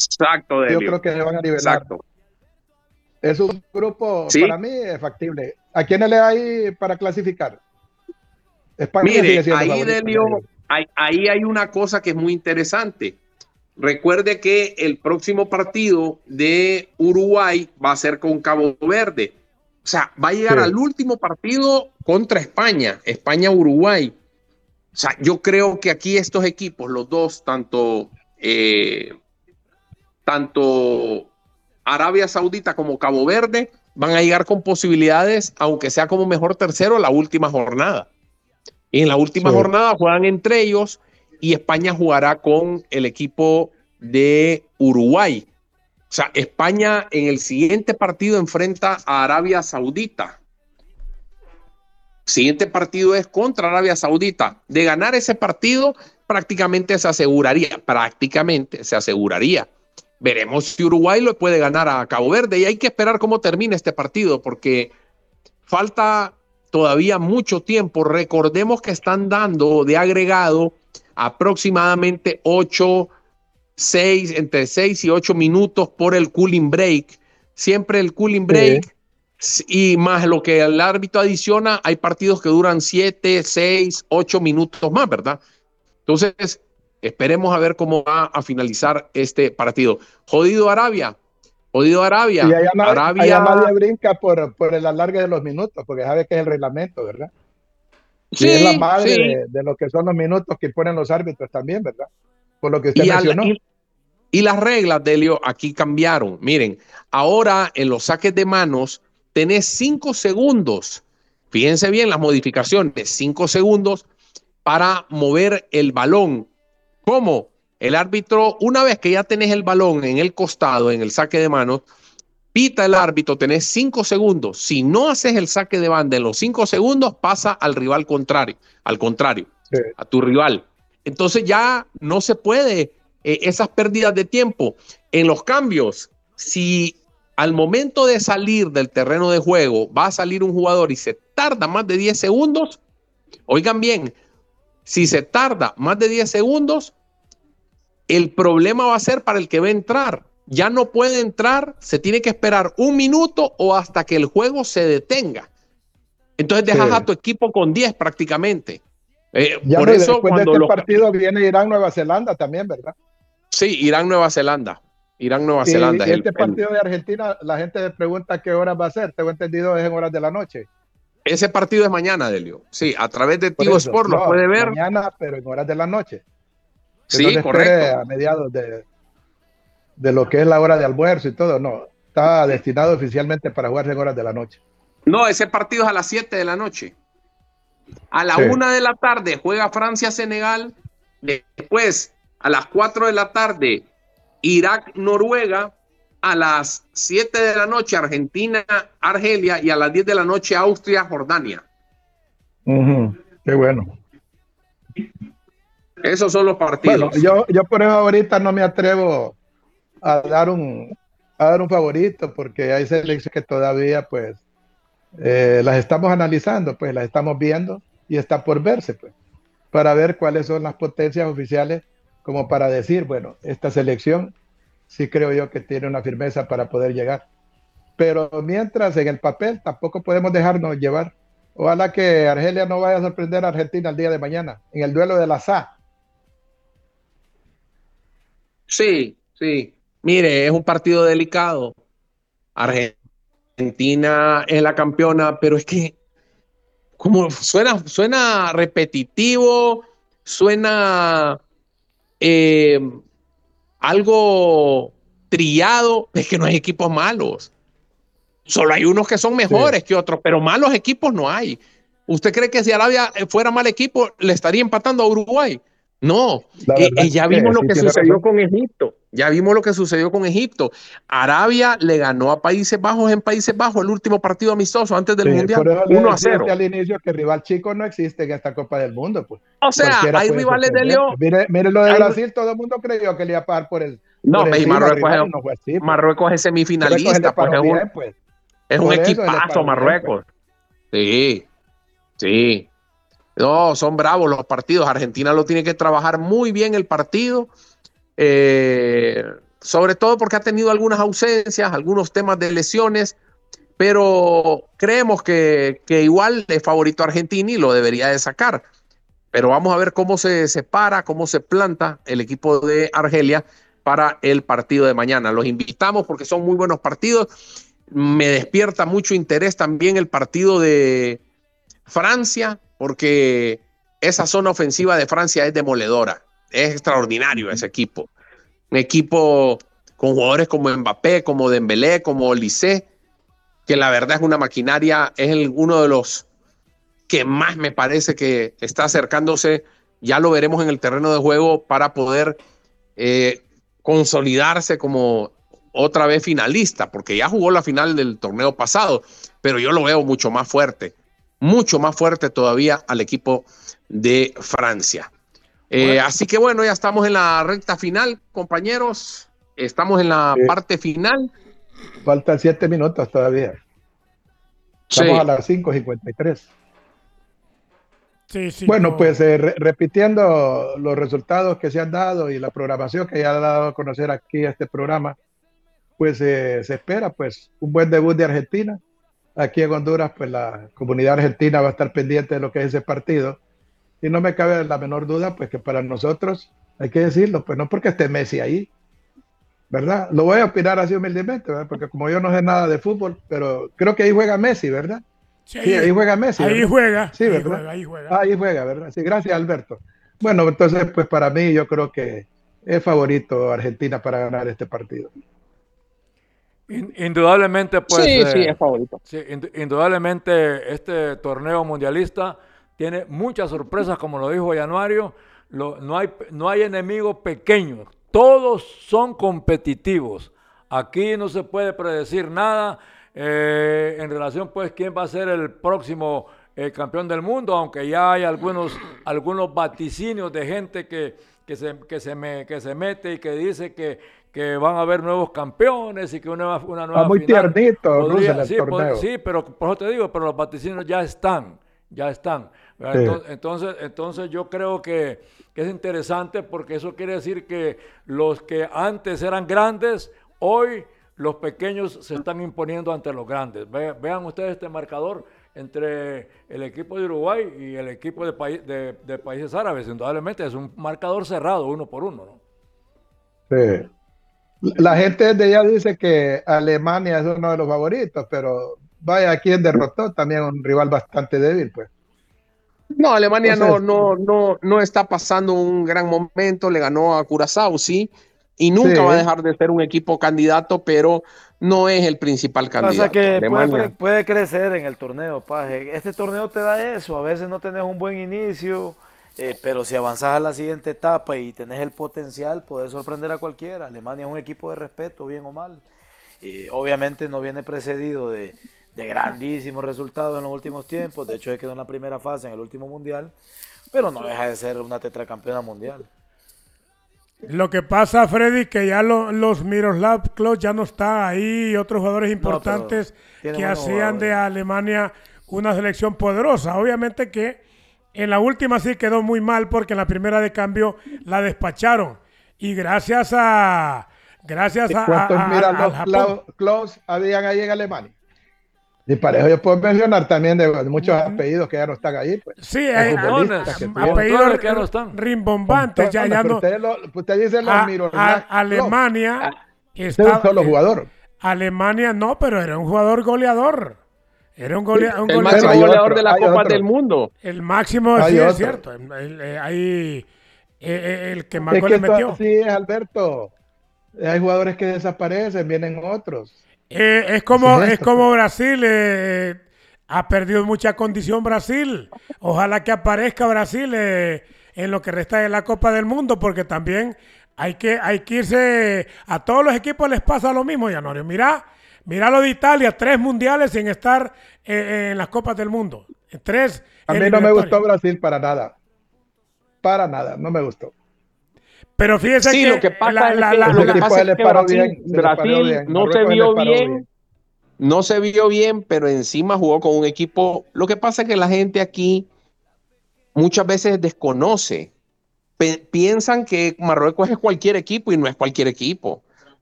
Exacto, Yo Delio. creo que se van a nivelar. Exacto. Es un grupo, Sí, para mí, factible. ¿A quiénes le hay para clasificar? España sigue mire, siendo ahí, favorito, ya Delio, digo. ahí hay una cosa que es muy interesante. Recuerde que el próximo partido de Uruguay va a ser con Cabo Verde. O sea, va a Sí, llegar al último partido contra España, España-Uruguay. O sea, yo creo que aquí estos equipos, los dos, tanto Arabia Saudita como Cabo Verde, van a llegar con posibilidades, aunque sea como mejor tercero, la última jornada. Y en la sí. última jornada juegan entre ellos y España jugará con el equipo de Uruguay. O sea, España en el siguiente partido enfrenta a Arabia Saudita. Siguiente partido es contra Arabia Saudita. De ganar ese partido, prácticamente se aseguraría. Veremos si Uruguay lo puede ganar a Cabo Verde y hay que esperar cómo termine este partido porque falta todavía mucho tiempo. Recordemos que están dando de agregado aproximadamente 6, entre 6 y 8 minutos por el cooling break. Siempre el cooling Sí. break y más lo que el árbitro adiciona, hay partidos que duran 7, 6, 8 minutos más, ¿verdad? Entonces, esperemos a ver cómo va a finalizar este partido. Jodido Arabia, jodido Y Arabia. allá nadie Arabia, brinca por el alargue de los minutos, porque sabe que es el reglamento, ¿verdad? Y es la sí, madre sí. de lo que son los minutos que ponen los árbitros también, ¿verdad? Por lo que usted Y, al, mencionó. y las reglas, Delio, aquí cambiaron. Miren, ahora en los saques de manos tenés 5 segundos. Fíjense bien las modificaciones, 5 segundos para mover el balón. ¿Cómo? El árbitro, una vez que ya tenés el balón en el costado, en el saque de manos, pita el árbitro, tenés 5 segundos. Si no haces el saque de banda en los 5 segundos, pasa al rival contrario, Sí, a tu rival. Entonces ya no se puede esas pérdidas de tiempo. En los cambios, si al momento de salir del terreno de juego va a salir un jugador y se tarda más de 10 segundos, oigan bien, si se tarda más de 10 segundos, el problema va a ser para el que va a entrar. Ya no puede entrar, se tiene que esperar un minuto o hasta que el juego se detenga. Entonces sí. dejas a tu equipo con 10 prácticamente. Ya Por no, y eso después de cuando este los... partido viene Irán-Nueva Zelanda también, ¿verdad? Sí, Irán-Nueva Zelanda. Irán-Nueva Zelanda es Y este partido de Argentina, la gente pregunta qué horas va a ser. Tengo entendido es en horas de la noche. ese partido es mañana, Delio. Sí, a través de Por Tigo eso, Sport lo no, puede ver. mañana, pero en horas de la noche. Que no Sí, le espere correcto. a mediados de lo que es la hora de almuerzo y todo, no. Está destinado oficialmente para jugarse en horas de la noche. No, ese partido es a las 7 de la noche. A la Sí. 1 de la tarde juega Francia-Senegal. Después, a las 4 de la tarde, Irak-Noruega. A las 7 de la noche, Argentina-Argelia. Y a las 10 de la noche, Austria-Jordania. Ujú. Qué bueno. Esos son los Bueno, partidos. yo por eso ahorita no me atrevo a dar a dar un favorito porque hay selecciones que todavía pues las estamos analizando, pues las estamos viendo y está por verse, pues, para ver cuáles son las potencias oficiales como para decir, bueno, esta selección sí creo yo que tiene una firmeza para poder llegar. Pero mientras en el papel tampoco podemos dejarnos llevar. Ojalá que Argelia no vaya a sorprender a Argentina el día de mañana en el duelo de la SA. Sí, sí. Mire, es un partido delicado. Argentina es la campeona, pero es que como suena repetitivo, suena eh, algo trillado, es que no hay equipos malos. Solo hay unos que son Sí, mejores que otros, pero malos equipos no hay. ¿Usted cree que si Arabia fuera mal equipo, le estaría empatando a Uruguay? No, la verdad ya vimos que lo sí que tiene sucedió razón. con Egipto. Ya vimos lo que sucedió con Egipto. Arabia le ganó a Países Bajos en Países Bajos el último partido amistoso antes del Sí, por Mundial, eso le uno a decía a usted cero. al inicio que rival chico no existe en esta Copa del Mundo, pues O sea, cualquiera hay puede rivales de sorprender. Leo. Mire lo de Hay, Brasil, todo el mundo creyó que le iba a pagar por no, pues y encima al rival y no fue así, pues. Marruecos es Suecos se le semifinalista, pues paró bien, pues. es un Por eso se le equipazo paró bien, pues. Marruecos. Sí, sí. No, son bravos los partidos. Argentina lo tiene que trabajar muy bien el partido. Eh, sobre todo porque ha tenido algunas ausencias, algunos temas de lesiones, pero creemos que igual es favorito Argentina y lo debería de sacar. Pero vamos a ver cómo se separa, cómo se planta el equipo de Argelia para el partido de mañana. Los invitamos porque son muy buenos partidos. Me despierta mucho interés también el partido de Francia, porque esa zona ofensiva de Francia es demoledora. Es extraordinario ese equipo. Un equipo con jugadores como Mbappé, como Dembélé, como Olise, que la verdad es una maquinaria, es uno de los que más me parece que está acercándose, ya lo veremos en el terreno de juego, para poder consolidarse como otra vez finalista, porque ya jugó la final del torneo pasado, pero yo lo veo mucho más fuerte todavía al equipo de Francia. Así que bueno, ya estamos en la recta final, compañeros, estamos en la parte final. Faltan 7 minutos todavía. Estamos a las 5:53. Sí, bueno, pues repitiendo los resultados que se han dado y la programación que ya ha dado a conocer aquí este programa, pues se espera pues un buen debut de Argentina. Aquí en Honduras, pues la comunidad argentina va a estar pendiente de lo que es ese partido. Y no me cabe la menor duda, pues que para nosotros, hay que decirlo, pues no porque esté Messi ahí, ¿verdad? Lo voy a opinar así humildemente, ¿verdad? Porque como yo no sé nada de fútbol, pero creo que ahí juega Messi, ¿verdad? Sí, ahí juega Messi. Ahí ¿verdad? juega. Sí, ¿verdad? Ahí juega. Ahí juega, ¿verdad? Sí, gracias, Alberto. Bueno, entonces, pues para mí, yo creo que es favorito Argentina para ganar este partido. Indudablemente, pues. Sí, es favorito. Sí, indudablemente, este torneo mundialista tiene muchas sorpresas, como lo dijo Januario. No hay enemigos pequeños, todos son competitivos. Aquí no se puede predecir nada en relación, pues, quién va a ser el próximo campeón del mundo, aunque ya hay algunos vaticinios de gente que se mete y que dice que van a haber nuevos campeones y que una nueva muy final tiernito, podría, el torneo. sí, pero por eso te digo, pero los vaticinios ya están. Sí. Entonces yo creo que es interesante, porque eso quiere decir que los que antes eran grandes, hoy los pequeños se están imponiendo ante los grandes. Vean ustedes este marcador entre el equipo de Uruguay y el equipo de países árabes. Indudablemente es un marcador cerrado, 1-1, ¿no? Sí. La gente de allá dice que Alemania es uno de los favoritos, pero vaya, quien derrotó también un rival bastante débil, pues. No, Alemania Entonces, no está pasando un gran momento, le ganó a Curazao, sí, y nunca va a dejar de ser un equipo candidato, pero no es el principal candidato. Pasa que Alemania puede crecer en el torneo, Paje. Este torneo te da eso, a veces no tenés un buen inicio, pero si avanzás a la siguiente etapa y tenés el potencial, podés sorprender a cualquiera. Alemania es un equipo de respeto, bien o mal. Obviamente no viene precedido de grandísimos resultados en los últimos tiempos. De hecho, se quedó en la primera fase en el último mundial, pero no deja de ser una tetracampeona mundial. Lo que pasa, Freddy, que ya los Miroslav Klose ya no está ahí, y otros jugadores importantes que hacían de Alemania una selección poderosa. Obviamente que en la última sí quedó muy mal, porque en la primera de cambio la despacharon. Y gracias a ¿cuántos Klose habían ahí en Alemania? Y parejo yo puedo mencionar también de muchos apellidos que ya no están ahí. Pues. Sí, hay apellidos que ya no están. Rimbombantes. Ya no. Usted dice los Miroslav Alemania. Es un solo jugador. Alemania no, pero era un jugador goleador. Era un goleador. El máximo goleador de la Copa del Mundo. El máximo, sí, es cierto. Ahí el que más goles metió. Sí, es Alberto. Hay jugadores que desaparecen, vienen otros. Es como Brasil, ha perdido mucha condición Brasil. Ojalá que aparezca Brasil en lo que resta de la Copa del Mundo, porque también hay que irse. A todos los equipos les pasa lo mismo, Janorio. Mira lo de Italia, 3 mundiales sin estar en las Copas del Mundo. 3. A mí no me gustó Brasil para nada. Para nada, no me gustó. Pero fíjese sí, que lo que pasa es que Brasil no se vio bien. No se vio bien, pero encima jugó con un equipo. Lo que pasa es que la gente aquí muchas veces desconoce. Piensan que Marruecos es cualquier equipo y no es cualquier equipo.